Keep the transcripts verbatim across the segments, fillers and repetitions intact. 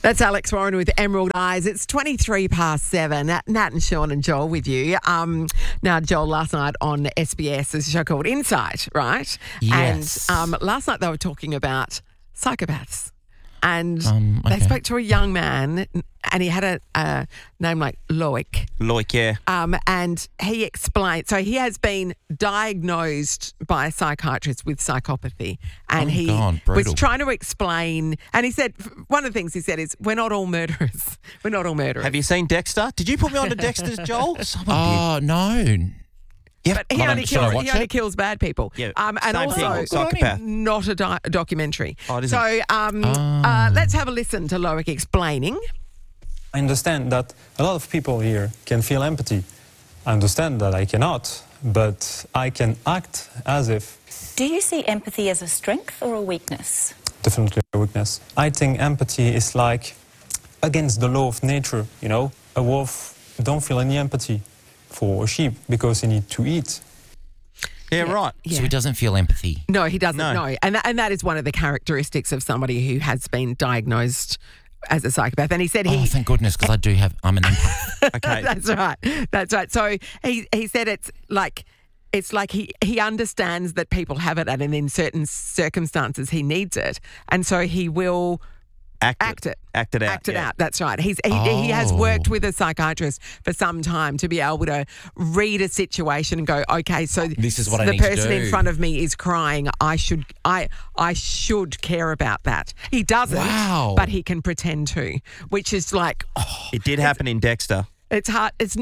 That's Alex Warren with Emerald Eyes. It's twenty-three past seven. Nat, Nat and Sean and Joel with you. Um, now, Joel, last night on S B S, there's a show called Insight, right? Yes. And um, last night they were talking about psychopaths. And Um, okay. they spoke to a young man, and he had a, a name like Loic. Loic, yeah. Um, and he explained, so he has been diagnosed by a psychiatrist with psychopathy. And Oh, he God, was brutal. trying to explain, and he said, one of the things he said is, we're not all murderers. We're not all murderers. Have you seen Dexter? Did you put me on to Dexter's, Joel? Someone Oh, no. But he, Well, only should I kills, watch he only it? kills bad people. Yeah, um, and same also, thing, psychopath. not a, di- a documentary. Oh, it isn't? so um, Ah. uh, let's have a listen to Loic explaining. I understand that a lot of people here can feel empathy. I understand that I cannot, but I can act as if. Do you see empathy as a strength or a weakness? Definitely a weakness. I think empathy is like against the law of nature, you know? A wolf don't feel any empathy for a sheep because he need to eat. Yeah, right. So he doesn't feel empathy. No, he doesn't. No, No. and that, and that is one of the characteristics of somebody who has been diagnosed as a psychopath. And he said he. Oh, thank goodness, because I do have, I'm an empath. Okay. That's right. That's right. So he he said it's like. It's like he, he understands that people have it, and in certain circumstances he needs it, and so he will Act, act it, Act it out. act it yeah. out. That's right. He's he, he has Oh. worked with a psychiatrist for some time to be able to read a situation and go, okay, so This is what I the need to person in do. front of me is crying. I should I I should care about that. He doesn't, Wow. but he can pretend to, which is like. Oh, It did happen in Dexter. it's hard. It's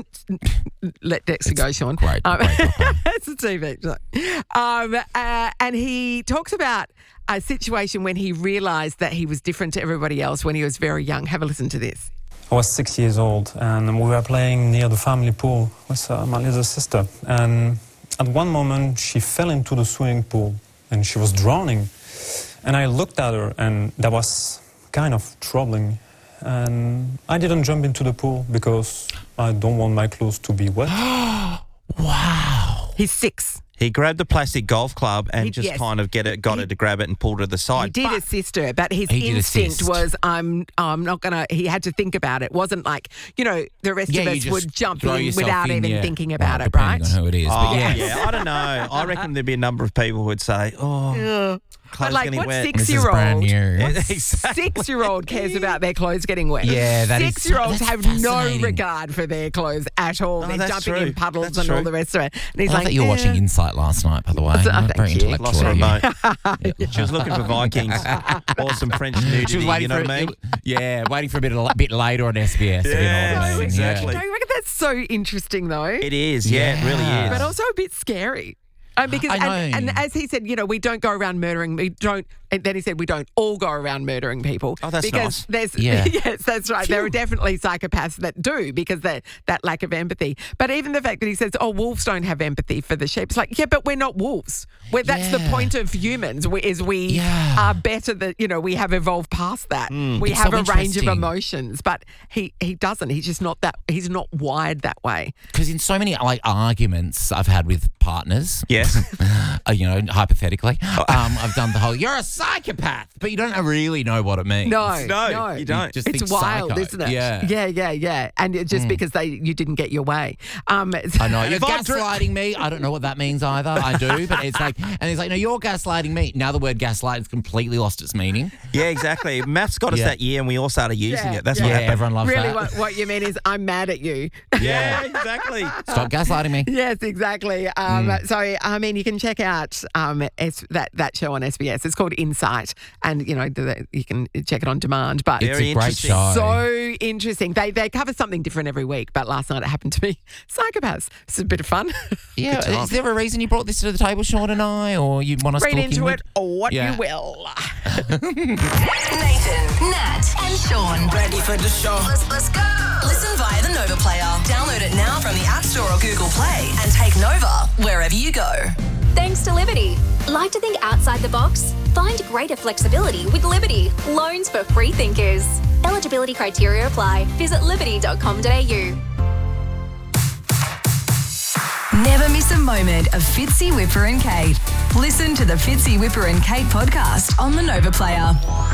let Dexter go, Sean. great, Um, great program. it's a T V. show. Um, uh, and he talks about a situation when he realised that he was different to everybody else when he was very young. Have a listen to this. I was six years old and we were playing near the family pool with uh, my little sister. And at one moment she fell into the swimming pool and she was drowning. And I looked at her and that was kind of troubling. And I didn't jump into the pool because I don't want my clothes to be wet. Wow. He's six. He grabbed the plastic golf club and He- just yes. kind of get it, got He- her to grab it and pulled her to the He side. did But assist her, but his He did instinct assist. was, I'm, I'm not gonna. He had to think about it. It wasn't like, you know, the rest Yeah, of you us just would jump throw in yourself without in, even yeah. thinking about Well, it, right? depending on who it is. Oh, but yeah. yeah, I don't know. I reckon there'd be a number of people who would say, oh, But clothes like, getting what wet. This is brand six-year-old? new. Yeah, exactly. Six-year-old cares about their clothes getting wet. Yeah, that is- Six-year-olds that's have no fascinating. regard for their clothes at all. Oh, They're that's jumping true. in puddles That's and all true. the rest of it. And he's I like, thought you were watching eh. Insight last night, by the way. Oh, Very thank you. intellectual. Lost her of a you. mate. She was looking for Vikings or some French nudity, She was waiting you know for what I mean? it- Yeah, waiting for a bit, a bit later on S B S. if you know Yeah, what I mean. exactly. Don't you reckon that's so interesting, though? It is, yeah, it really Yeah. is. But also a bit scary. Um, because I and, know. and as he said, you know, we don't go around murdering. We don't. And then he said we don't all go around murdering people. Oh, that's because nice. there's Yeah. yes, that's right. There are definitely psychopaths that do because that that lack of empathy. But even the fact that he says, "Oh, wolves don't have empathy for the sheep," it's like, yeah, but we're not wolves. We're, that's the Yeah. point of humans. We, is we Yeah. are better than you know. We have evolved past that. We It's have so a range of interesting. emotions, but he he doesn't. He's just not that. He's not wired that way. Because in so many like arguments I've had with partners, Yes. uh, you know, hypothetically, Oh. um, I've done the whole "you're a psychopath," but you don't really know what it means. No, No, no, you don't. just It's think wild, psycho. isn't it? Yeah. yeah, yeah, yeah. And it just because they you didn't get your way. Um, I know. You're If I'm dri- gaslighting me. I don't know what that means either. I do, but it's like, and he's like, no, you're gaslighting me. Now the word gaslight has completely lost its meaning. Yeah, exactly. Maths got us Yeah. that year and we all started using Yeah, it. That's yeah. what Yeah, happened. everyone loves really, that. what, what you mean is I'm mad at you. Yeah, exactly. Stop gaslighting me. Yes, exactly. Um, So, I mean, you can check out um, S- that that show on S B S. It's called Insight, and you know the, you can check it on demand. But It's Very a great interesting. show. so interesting. They they cover something different every week. But last night it happened to be psychopaths. It's a bit of fun. Yeah, Good time. is there a reason you brought this to the table, Sean and I, or you want us Read to look into in it or what Yeah. you will. Nathan, Nat, and Sean. Ready for the show. Let's, let's go. Listen via the Nova Player. Download it now from the App Store or Google Play and take Nova wherever you go. Thanks to Liberty. Like to think outside the box? Find greater flexibility with Liberty. Loans for free thinkers. Eligibility criteria apply. Visit liberty dot com dot a u. Never miss a moment of Fitzy, Whipper and Kate. Listen to the Fitzy, Whipper and Kate podcast on the Nova Player.